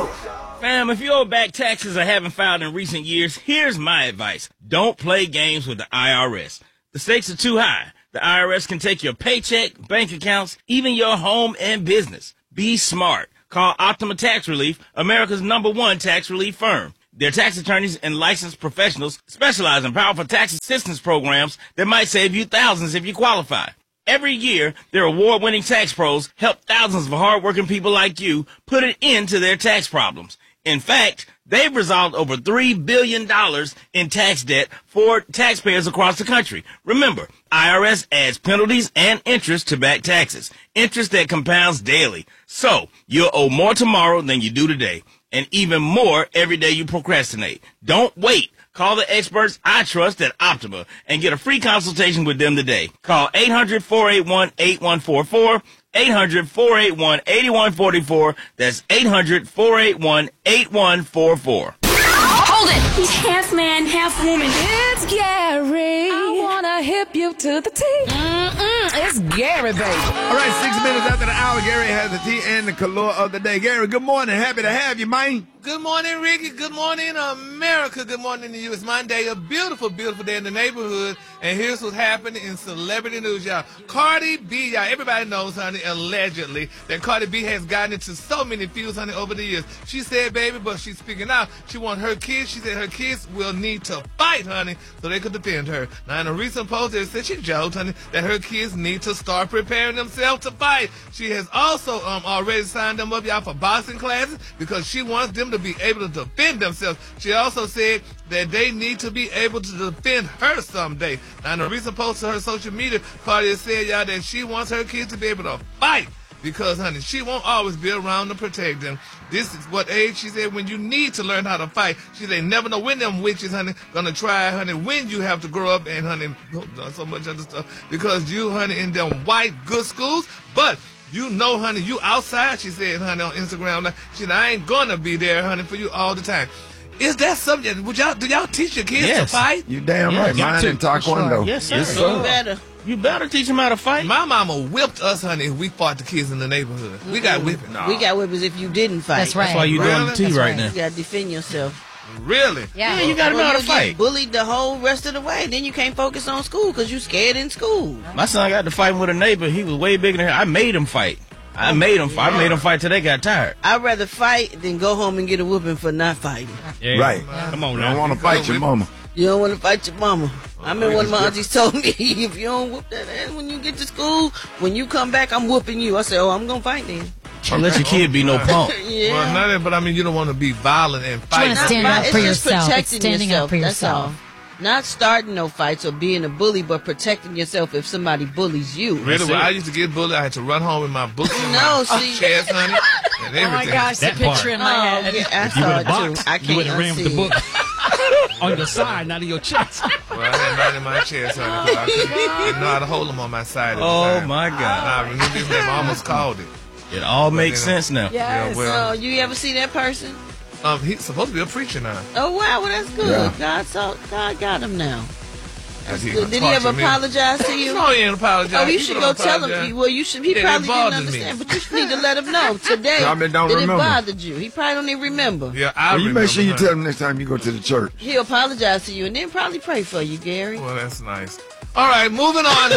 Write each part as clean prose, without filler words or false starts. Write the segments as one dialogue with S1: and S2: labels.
S1: Fam, if you owe back taxes or haven't filed in recent years, here's my advice. Don't play games with the IRS. The stakes are too high. The IRS can take your paycheck, bank accounts, even your home and business. Be smart. Call Optima Tax Relief, America's #1 tax relief firm. Their tax attorneys and licensed professionals specialize in powerful tax assistance programs that might save you thousands if you qualify. Every year, their award-winning tax pros help thousands of hardworking people like you put an end to their tax problems. In fact, they've resolved over $3 billion in tax debt for taxpayers across the country. Remember, IRS adds penalties and interest to back taxes, interest that compounds daily. So, you'll owe more tomorrow than you do today, and even more every day you procrastinate. Don't wait. Call the experts I trust at Optima and get a free consultation with them today. Call 800-481-8144, 800-481-8144. That's 800-481-8144.
S2: Hold it! He's half man, half woman. It's Gary. I wanna hip you to the T. It's Gary, baby.
S3: All right, 6 minutes after the hour, Gary has the tea and the color of the day. Gary, good morning. Happy to have you, man.
S4: Good morning, Ricky. Good morning, America. Good morning to you. It's Monday, a beautiful, beautiful day in the neighborhood. And here's what's happening in celebrity news, y'all. Cardi B, y'all, everybody knows, honey, allegedly, that Cardi B has gotten into so many feuds, honey, over the years. She said, baby, but she's speaking out. She wants her kids. She said her kids will need to fight, honey, so they could defend her. Now, in a recent post, they said she joked, honey, that her kids need to start preparing themselves to fight. She has also already signed them up, y'all, for boxing classes because she wants them to be able to defend themselves. She also said that they need to be able to defend her someday. Now, in a recent post to her social media, Cardi has said, y'all, that she wants her kids to be able to fight because, honey, she won't always be around to protect them. This is what age, she said, when you need to learn how to fight. She said, never know when them witches, honey, gonna try, honey, when you have to grow up and, honey, so much other stuff because you, honey, in them white good schools, but you know, honey, you outside, she said, honey, on Instagram. She said, I ain't gonna be there, honey, for you all the time. Is that something? Do y'all teach your kids to fight?
S3: You damn right. Mine in Taekwondo.
S1: Yes, sir. You better teach them how to fight.
S4: My mama whipped us, honey, if we fought the kids in the neighborhood. We got whipping.
S5: We got whippings if you didn't fight.
S2: That's right.
S1: That's why you're doing the tea right now.
S5: You got to defend yourself.
S4: Really?
S5: Yeah,
S1: you got to know how to
S5: get
S1: fight.
S5: Bullied the whole rest of the way. Then you can't focus on school because you scared in school.
S1: My son got to fight with a neighbor. He was way bigger than her. I made him fight. I made him fight till they got tired.
S5: I'd rather fight than go home and get a whooping for not fighting.
S3: Yeah. Right.
S1: Come on
S3: You
S1: now.
S3: don't want to fight your mama.
S5: You don't want to fight your mama. I remember one of my aunties told me, if you don't whoop that ass when you get to school, when you come back, I'm whooping you. I said, oh, I'm going to fight then.
S1: Don't let your kid be no punk.
S5: Yeah.
S4: Well, not that, but I mean, you don't want to be violent and fight.
S2: You want to stand up for yourself. It's
S5: Protecting
S2: standing up for
S5: That's
S2: yourself.
S5: all. Not starting no fights or being a bully, but protecting yourself if somebody bullies you.
S4: Really, when I used to get bullied, I had to run home with my books in
S5: No,
S4: my
S5: see.
S4: chest, honey, and everything.
S2: Oh my gosh, the
S6: That part.
S2: picture in my head.
S5: Yeah, I
S6: If you
S5: saw
S6: would
S5: it
S6: have
S5: too.
S6: boxed,
S5: I
S6: you
S5: can't
S6: would have ran with the
S5: unsee
S6: book
S5: it.
S6: on your side, not in your chest.
S4: Well, I had mine in my chest, honey, because I didn't know how to hold them on my side at the
S1: Oh
S4: time.
S1: my God.
S4: I remember this name, I almost called it.
S1: It all makes sense now.
S4: Yeah, well,
S5: So, you ever see that person?
S4: he's supposed to be a preacher now.
S5: Oh, wow, well, that's good.
S3: Yeah.
S5: God got him now.
S4: Did
S5: Did he ever apologize to you?
S4: No, he ain't apologize.
S5: Oh, you should go tell him. Well, you should. He
S4: Yeah, it
S5: probably didn't
S4: bothers me.
S5: understand, but you should need to let him know today
S3: Probably don't
S5: that
S3: remember.
S5: it bothered you. He probably don't even remember.
S4: Yeah, I
S3: Well, you
S4: remember.
S3: make sure you
S4: honey.
S3: tell him next time you go to the church.
S5: He'll apologize to you and then probably pray for you, Gary.
S4: Well, that's nice. All right, moving on.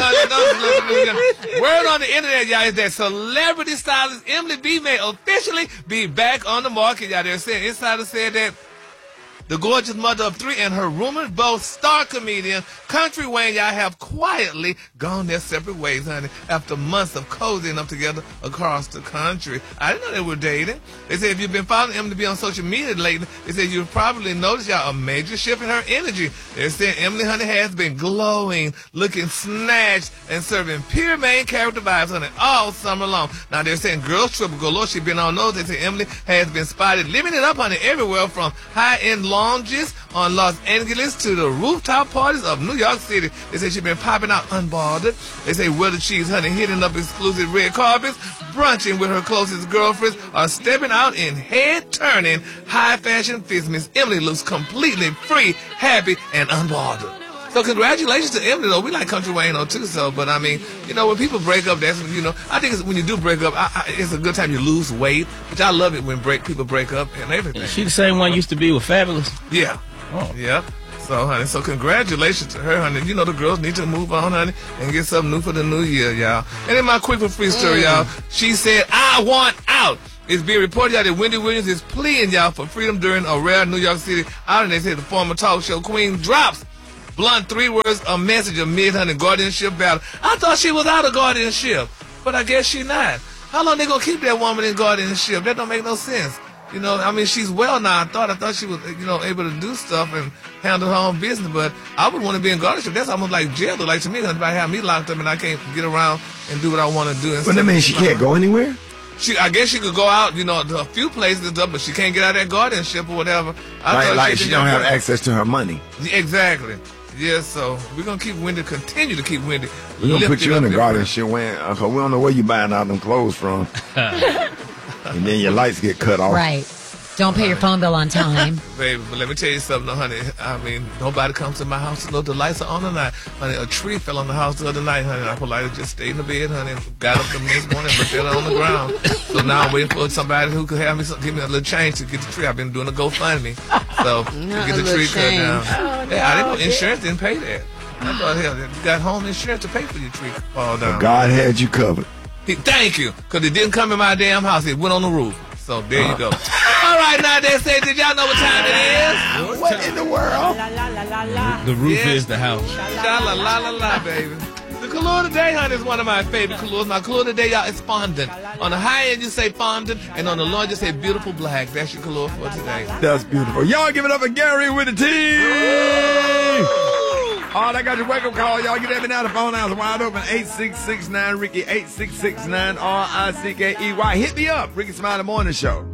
S4: Word on the internet, y'all, is that celebrity stylist Emily B may officially be back on the market, y'all. They're saying, insiders said that the gorgeous mother of three and her rumored beau star comedian, Country Wayne, y'all, have quietly gone their separate ways, honey, after months of cozying up together across the country. I didn't know they were dating. They said if you've been following Emily B on social media lately, they said you've probably noticed, y'all, a major shift in her energy. They're saying Emily, honey, has been glowing, looking snatched, and serving pure main character vibes, honey, all summer long. Now, they're saying Girls Trip galore. She's been on those. They say Emily has been spotted living it up, honey, everywhere from high-end lounges on Los Angeles to the rooftop parties of New York City. They say she's been popping out unbothered. They say whether she's, honey, hitting up exclusive red carpets, brunching with her closest girlfriends, or stepping out in head-turning high-fashion fits, Miss Emily looks completely free, happy, and unbothered. So congratulations to Emily, though. We like Country Wayne, though, too. So, but I mean, you know, when people break up, that's when, you know, I think when you do break up, it's a good time you lose weight, which I love it when people break up and everything.
S1: She the same one used to be with Fabulous?
S4: Yeah.
S1: Oh.
S4: Yeah. So, honey, so congratulations to her, honey. You know, the girls need to move on, honey, and get something new for the new year, y'all. And in my quick for free story, y'all, she said, I want out. It's being reported out that Wendy Williams is pleading, y'all, for freedom during a rare New York City outing. They said the former talk show queen drops blunt 3 words, a message amid her guardianship battle. I thought she was out of guardianship, but I guess she not. How long they gonna keep that woman in guardianship? That don't make no sense. You know, I mean, she's well now. I thought she was, you know, able to do stuff and handle her own business, but I would want to be in guardianship. That's almost like jail. Like, to me, if I have me locked up and I can't get around and do what I want to do.
S3: But that means she can't go anywhere?
S4: I guess she could go out, you know, to a few places and stuff, but she can't get out of that guardianship or whatever.
S3: Like she don't have access to her money.
S4: Exactly. Yeah, so we're going to continue to keep Wendy.
S3: We're going to put you in the guardianship, because we don't know where you buying out them clothes from. And then your lights get cut off.
S6: Right. Don't pay your phone bill on time.
S4: Baby, but let me tell you something, honey. I mean, nobody comes to my house to know the lights are on tonight. Honey, a tree fell on the house the other night, honey. I politely just stayed in the bed, honey, and got up the next morning and fell on the ground. So now I'm waiting for somebody who could have me give me a little change to get the tree. I've been doing a GoFundMe. So, to get the tree cut down. I didn't know insurance didn't pay that. I thought, hell, you got home insurance to pay for your tree to fall down.
S3: But God had you covered.
S4: Thank you, because it didn't come in my damn house. It went on the roof. So there you go. All right, now they say, did y'all know what time it is?
S3: What in the world?
S1: The roof is the house.
S4: Sha-la-la-la-la, baby. The color today, honey, is one of my favorite colors. My color today, y'all, is fondant. On the high end, you say fondant, and on the low end, you say beautiful black. That's your color for today.
S3: That's beautiful. Y'all give it up for Gary with the T. All right, I got your wake-up call. Y'all get at me now. The phone lines are wide open. 8669 Ricky, 8669 RICKEY. Hit me up. Ricky Smiley Morning Show.